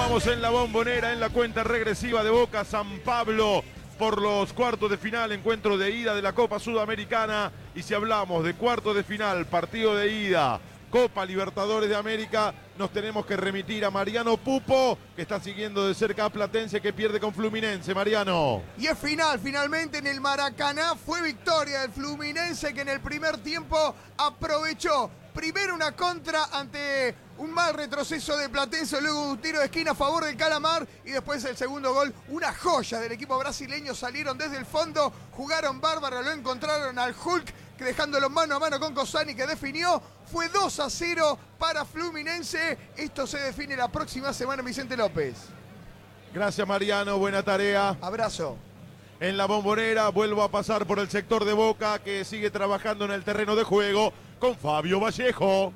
Continuamos en la Bombonera, en la cuenta regresiva de Boca San Pablo por los cuartos de final, encuentro de ida de la Copa Sudamericana. Y si hablamos de cuartos de final, partido de ida, Copa Libertadores de América, nos tenemos que remitir a Mariano Pupo, que está siguiendo de cerca a Platense, que pierde con Fluminense. Mariano. Y es final, finalmente en el Maracaná. Fue victoria del Fluminense, que en el primer tiempo aprovechó primero una contra ante un mal retroceso de Platense, luego un tiro de esquina a favor del Calamar y después el segundo gol, una joya del equipo brasileño. Salieron desde el fondo, jugaron bárbaro, lo encontraron al Hulk, que dejándolo mano a mano con Cosani, que definió. Fue 2-0 para Fluminense. Esto se define la próxima semana, Vicente López. Gracias, Mariano, buena tarea. Abrazo. En la Bombonera vuelvo a pasar por el sector de Boca, que sigue trabajando en el terreno de juego con Fabio Vallejo.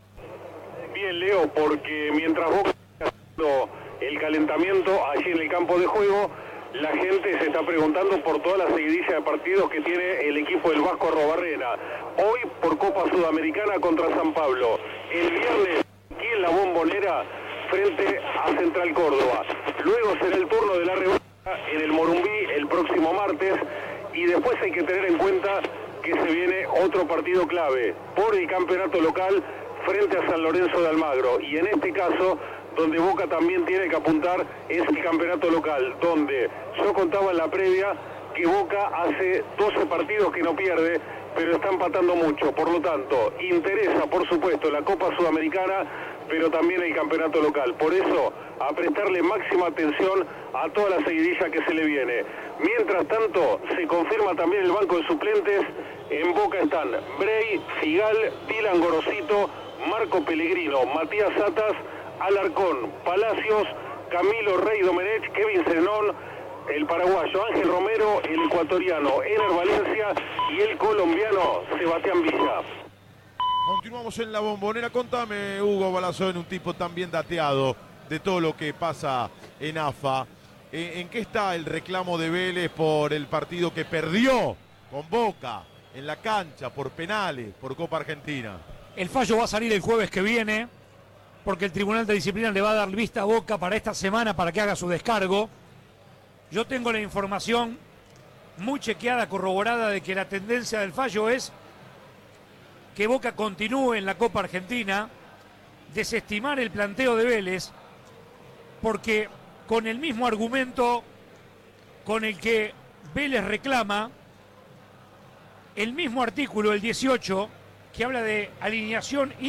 Bien, Leo, porque mientras Boca está haciendo el calentamiento allí en el campo de juego, la gente se está preguntando por toda la seguidilla de partidos que tiene el equipo del Vasco Arrobarrena. Hoy por Copa Sudamericana contra San Pablo. El viernes aquí en la Bombonera frente a Central Córdoba. Luego será el turno de la revancha en el Morumbí el próximo martes. Y después hay que tener en cuenta que se viene otro partido clave por el campeonato local frente a San Lorenzo de Almagro. Y en este caso, donde Boca también tiene que apuntar, es el campeonato local, donde yo contaba en la previa que Boca hace 12 partidos que no pierde, pero está empatando mucho. Por lo tanto, interesa, por supuesto, la Copa Sudamericana, pero también el campeonato local. Por eso, a prestarle máxima atención a toda la seguidilla que se le viene. Mientras tanto, se confirma también el banco de suplentes. En Boca están Brey, Figal, Dylan Gorosito, Marco Pellegrino, Matías Satas, Alarcón, Palacios, Camilo Rey Domenech, Kevin Zenón, el paraguayo Ángel Romero, el ecuatoriano Ener Valencia y el colombiano Sebastián Villa. Continuamos en la Bombonera. Contame, Hugo Balazón, un tipo tan bien dateado de todo lo que pasa en AFA. ¿En qué está el reclamo de Vélez por el partido que perdió con Boca en la cancha por penales, por Copa Argentina? El fallo va a salir el jueves que viene, porque el Tribunal de Disciplina le va a dar vista a Boca para esta semana para que haga su descargo. Yo tengo la información muy chequeada, corroborada, de que la tendencia del fallo es que Boca continúe en la Copa Argentina, desestimar el planteo de Vélez, porque con el mismo argumento con el que Vélez reclama, el mismo artículo, el 18, que habla de alineación